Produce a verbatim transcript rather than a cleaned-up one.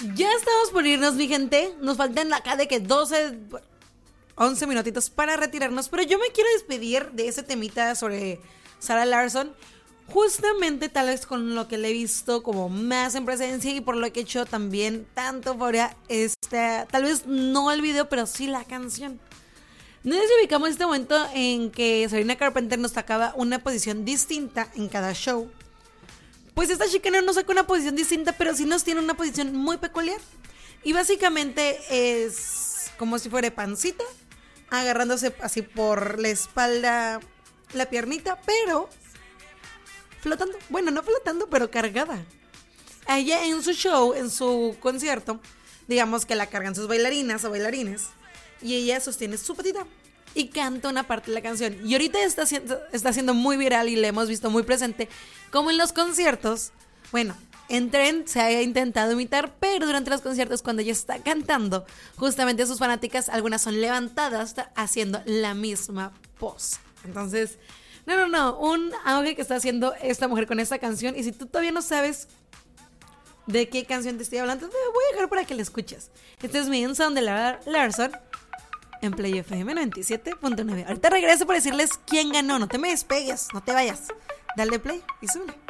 Ya estamos por irnos, mi gente. Nos faltan acá de que doce, once minutitos para retirarnos. Pero yo me quiero despedir de ese temita sobre Sarah Larsson. Justamente tal vez con lo que le he visto como más en presencia y por lo que he hecho también tanto euforia. Esta, tal vez no el video, pero sí la canción. No nos ubicamos en este momento en que Sabrina Carpenter nos sacaba una posición distinta en cada show. Pues esta chica no nos saca una posición distinta, pero sí nos tiene una posición muy peculiar. Y básicamente es como si fuera pancita, agarrándose así por la espalda, la piernita, pero flotando. Bueno, no flotando, pero cargada. A ella en su show, en su concierto, digamos que la cargan sus bailarinas o bailarines. Y ella sostiene su patita y canta una parte de la canción. Y ahorita está siendo, está siendo muy viral y la hemos visto muy presente. Como en los conciertos, bueno, en Tren se ha intentado imitar, pero durante los conciertos cuando ella está cantando, justamente sus fanáticas, algunas son levantadas haciendo la misma pose. Entonces, no, no, no, un auge que está haciendo esta mujer con esta canción. Y si tú todavía no sabes de qué canción te estoy hablando, te voy a dejar para que la escuches. Este es mi Sound de la Larsson en Play F M noventa y siete punto nueve. Ahorita regreso para decirles quién ganó. No te me despegues, no te vayas. Dale play y sube.